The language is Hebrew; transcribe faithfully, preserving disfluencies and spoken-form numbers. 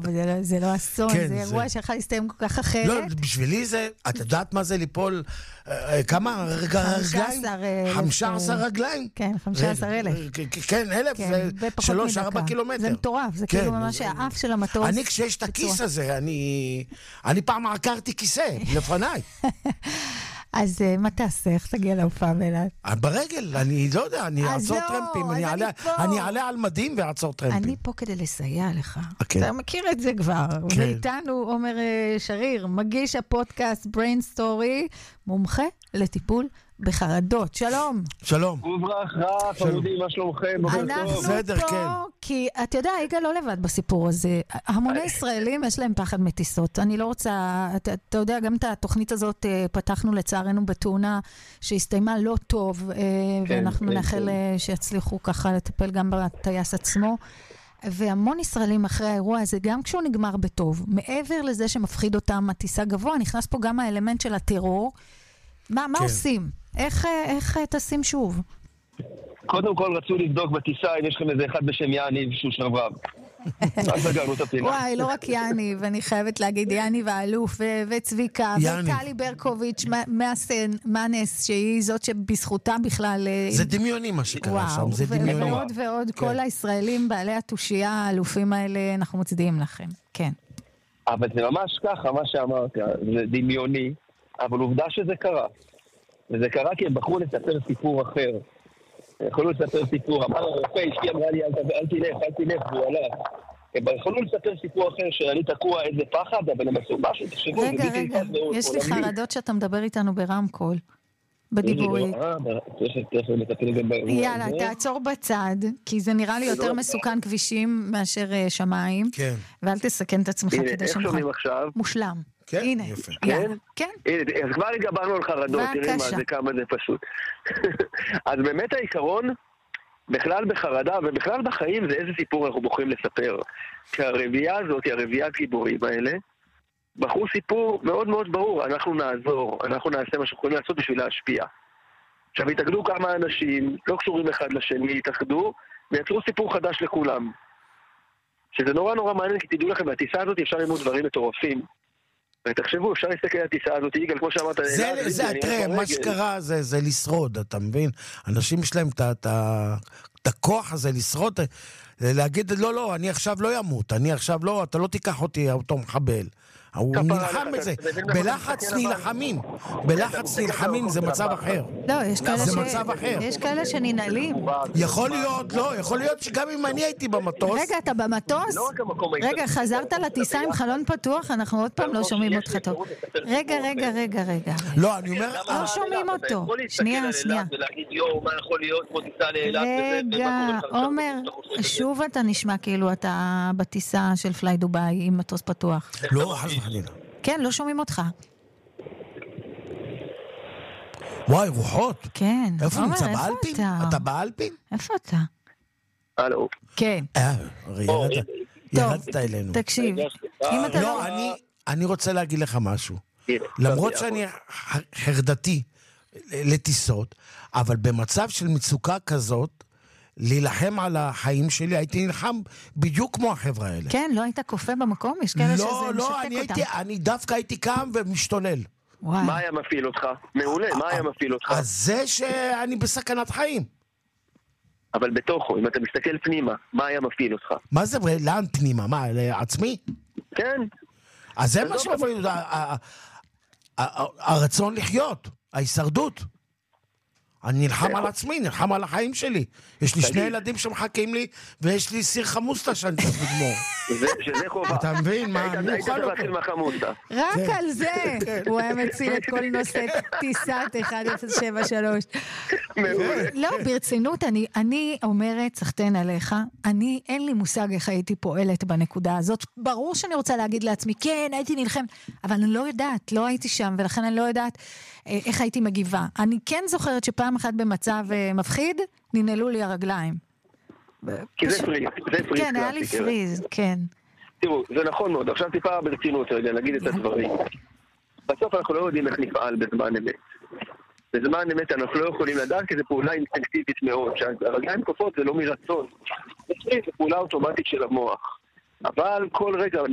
זה לא אסון, זה אירוע שיכול להסתיים כל כך אחרת. לא, בשבילי זה, את יודעת מה זה ליפול, כמה רגליים? חמישה עשר רגליים? כן, חמישה עשר אלף. כן, אלף, זה שלוש ארבע קילומטר. זה מטורף, זה כאילו ממש האף של המטוס. אני כשיש את הכיס הזה, אני פעם עקרתי כיסא, לפניי. אז מה תעשה? איך תגיע להופעה באילת? ברגל, אני לא יודע, אני אעצור טרמפים, אני אעלה על מדים ואעצור טרמפים. אני פה כדי לסייע לך. אתה מכיר את זה כבר. ואיתנו עומר שריר, מגיש הפודקאסט Brain Story, מומחה לטיפול בחרדות. שלום. שלום. וברכה, חמודים, מה שלומכם? אנחנו פה, כי אתה יודע, יגאל לא לבד בסיפור הזה. המוני ישראלים יש להם פחד מטיסות. אני לא רוצה, אתה יודע, גם את התוכנית הזאת פתחנו לצערנו בתאונה שהסתיימה לא טוב, ואנחנו נאחל שיצליחו ככה לטפל גם בטייס עצמו. והמון ישראלים אחרי האירוע הזה, גם כשהוא נגמר בטוב, מעבר לזה שמפחיד אותם הטיסה גבוה, נכנס פה גם האלמנט של הטרור. מה, מה עושים? איך, איך תשים שוב? קודם כל רצו לבדוק בטיסה אם יש לכם איזה אחד בשם יאניב שהוא שרברב. אז סגרנו את הפינה. וואי, לא רק יאניב, אני חייבת להגיד, יאניב האלוף וצביקה וטלי ברקוביץ' מהנס, שהיא זאת שבזכותה בכלל... זה דמיוני מה שקרה שם, זה דמיוני. ועוד ועוד, כל הישראלים בעלי התושייה האלופים האלה, אנחנו מצדיעים לכם, כן. אבל זה ממש ככה, מה שאמרת, זה דמיוני. אבל עובדה שזה קרה. וזה קרה כי הם בחרו לספר סיפור אחר. יכולו לספר סיפור, אמר הרופא, אשתי אמרה לי, אל תלך, אל תלך, והוא הלך. הם יכולו לספר סיפור אחר, שאני תקוע איזה פחד, אבל הם עשו משהו, תחשבו. רגע, רגע, יש לי חרדות שאתה מדבר איתנו ברמקול, בדיבורית. יאללה, תעצור בצד, כי זה נראה לי יותר מסוכן כבישים מאשר שמיים, ואל תסכן את עצמך כדי שמך. איך שומעים עכשיו? מושלם. כן, הנה, יפה. כן? כן. הנה, אז כבר הגברנו על חרדות, תראי מה זה, כמה זה פשוט. אז באמת העיקרון, בכלל בחרדה, ובכלל בחיים, זה איזה סיפור אנחנו בוחרים לספר. כי הרביעה הזאת, הרביעה הגיבורים האלה, בחרו סיפור מאוד מאוד ברור, אנחנו נעזור, אנחנו נעשה מה שאנחנו יכולים לעשות בשביל להשפיע. עכשיו, התאגדו כמה אנשים, לא קשורים אחד לשני, התאחדו, ויצרו סיפור חדש לכולם. שזה נורא נורא מעניין, כי תדעו לכם, בטיסה הזאת אפשר ללמוד דברים מטורפים. ותחשבו, אפשר להסתכל על הטיסה הזאת, יגאל, כמו שאמרת... זה, זה, תראה, מה שקרה זה, זה לשרוד, אתה מבין? אנשים יש להם את הכוח הזה לשרוד, להגיד, לא, לא, אני עכשיו לא ימות, אני עכשיו לא, אתה לא תיקח אותי, אותו מחבל. הוא נלחם בזה. בלחץ נלחמים. בלחץ נלחמים זה מצב אחר. לא, יש כאלה זה מצב אחר. יש כאלה שננעלים. יכול להיות, לא, יכול להיות שגם אם אני הייתי במטוס... רגע, אתה במטוס? רגע, חזרת לטיסה עם חלון פתוח? אנחנו עוד פעם לא שומעים אותך טוב. רגע, רגע, רגע, רגע. לא, אני אומר... לא שומעים אותו. שנייה, שנייה. רגע, עומר, שוב אתה נשמע כאילו אתה בטיסה של פליי דוביי עם מטוס פתוח. לא, חס וחלילה. כן, לא שומעים אותך. וואי, רוחות. כן. איפה נמצא? באלפין? אתה באלפין? איפה אתה? הלו. כן. אה, ירדת אלינו. תקשיב. לא, אני רוצה להגיד לך משהו. למרות שאני חרדתי לטיסות, אבל במצב של מצוקה כזאת, להילחם על החיים שלי, הייתי נלחם בדיוק כמו החברה האלה. כן, לא היית קופא במקום? יש כאלה שזה משתק אותם. לא, לא, אני דווקא הייתי קם ומשתולל. מה היה מפעיל אותך? מעולה, מה היה מפעיל אותך? אז זה שאני בסכנת חיים. אבל בתוכו, אם אתה מסתכל פנימה, מה היה מפעיל אותך? מה זה, לאן פנימה? מה, לעצמי? כן. אז זה מה שמפעיל אותך, הרצון לחיות, ההישרדות. אני נלחם על עצמי, נלחם על החיים שלי. יש לי שני ילדים שמחכים לי, ויש לי סיר חמוסטה שאני צריך לגמור. שזה חובה. אתה מבין מה? היית צריך להתחיל מהחמוסטה. רק על זה הוא היה מציל את כל נושא טיסת אחת אפס שבע שלוש. לא, ברצינות, אני אומרת, סחתן עליך, אני, אין לי מושג איך הייתי פועלת בנקודה הזאת. ברור שאני רוצה להגיד לעצמי, כן, הייתי נלחם, אבל אני לא יודעת, לא הייתי שם, ולכן אני לא יודעת איך הייתי מגיבה. אני כן זוכרת שפעם אחת במצב מפחיד, ננעלו לי הרגליים. כי זה פריז, זה פריז. כן, היה לי פריז, כן. תראו, זה נכון מאוד, עכשיו טיפה ברצינות רגע, נגיד את הדברים. בסוף אנחנו לא יודעים איך נפעל בזמן אמת. בזמן אמת אנחנו לא יכולים לדעת, כי זו פעולה אינסטינקטיבית מאוד, שהרגליים קופות זה לא מרצון. זה פעולה אוטומטית של המוח. אבל כל רגע